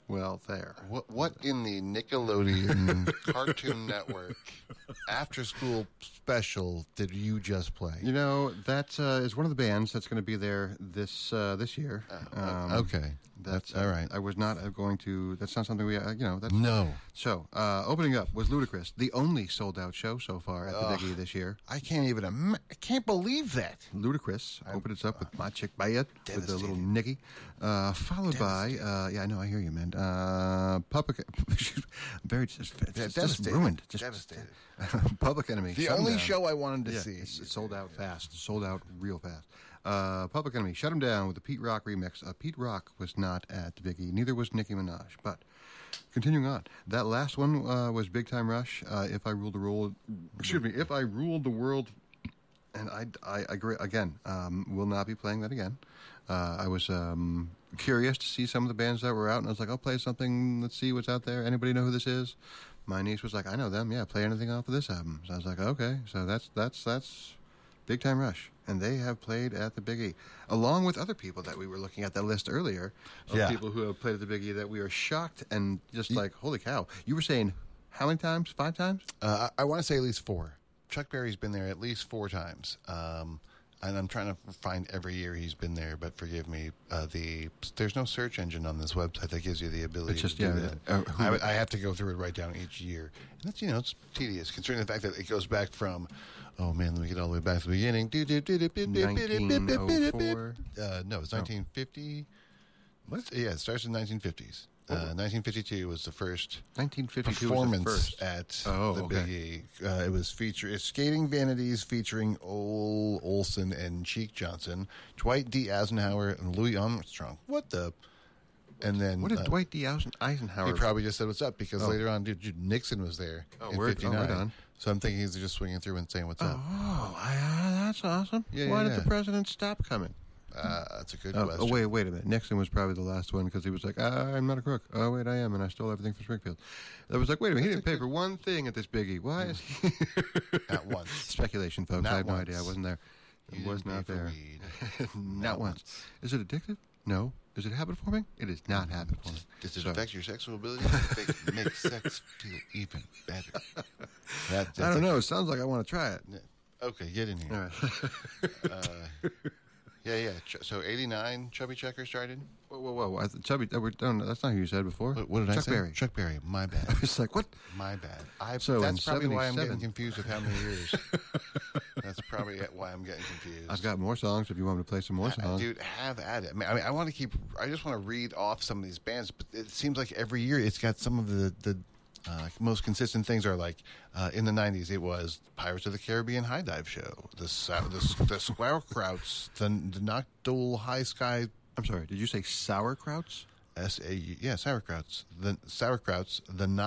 Well, there. What in the Nickelodeon Cartoon Network after-school special did you just play? You know, that is one of the bands that's going to be there this year. Okay. That's all right. I was not going to. That's not something we. That's No. So, opening up was Ludacris, the only sold-out show so far at the Biggie this year. I can't believe that. Ludacris opened us up with My Chick Bayet with the little Nicky, followed by I know, I hear you, man. Public, very just ruined, just devastated. Public Enemy, The only show I wanted to see. It's sold out fast, sold out real fast. Public Enemy shut him down with the Pete Rock remix. Pete Rock was not at the Biggie, neither was Nicki Minaj. But continuing on, that last one was Big Time Rush. If I ruled the world. And I agree. Again, will not be playing that again. I was curious to see some of the bands that were out, and I was like, I'll play something. Let's see what's out there. Anybody know who this is? My niece was like, I know them. Yeah, play anything off of this album. So I was like, okay. So that's Big Time Rush. And they have played at the Biggie, along with other people that we were looking at that list earlier, of people who have played at the Biggie that we are shocked and just like, holy cow. You were saying how many times? 5 times? I want to say at least 4. Chuck Berry's been there at least 4 times. And I'm trying to find every year he's been there, but forgive me. There's no search engine on this website that gives you the ability to do that. I have to go through it, write down each year. And that's, it's tedious, considering the fact that it goes back from, oh man, let me get all the way back to the beginning. 1904? No, it's 1950. What? Yeah, it starts in 1950s. 1952 was the first 1952 performance was the first. at the Biggie. It was it's Skating Vanities featuring Ole Olson and Cheek Johnson, Dwight D. Eisenhower, and Louis Armstrong. What the? And then what did Dwight D. Eisenhower? He probably just said what's up because later on, dude, Nixon was there in 59. Right on. So I'm thinking he's just swinging through and saying what's up. Oh, that's awesome. Why did the president stop coming? That's a good question. Oh, wait a minute. Nixon was probably the last one because he was like, I'm not a crook. Oh, wait, I am, and I stole everything from Springfield. I was like, wait a minute, he didn't pay for one thing at this Biggie. Why is he... Not once. Speculation, folks. Not I have no once. idea. I wasn't there. It was not there. Not once. Is it addictive? No. Is it habit forming? It is not habit forming. Does it affect your sexual ability to make sex feel even better? I don't know. It sounds like I want to try it. Okay, get in here. All right. Yeah. So 89, Chubby Checker started? Whoa. Chubby, that's not who you said before. What did I say? Chuck Berry. Chuck Berry. My bad. I was like, what? My bad. So that's probably why I'm 77. getting confused with how many years. That's probably why I'm getting confused. I've got more songs if you want me to play some more songs. Dude, have at it. I just want to read off some of these bands, but it seems like every year it's got some of the most consistent things are like in the 90s it was Pirates of the Caribbean High Dive Show, the Sauerkrauts, the Nocturnal High Sky. I'm sorry, did you say sauerkrauts? Sauerkrauts. The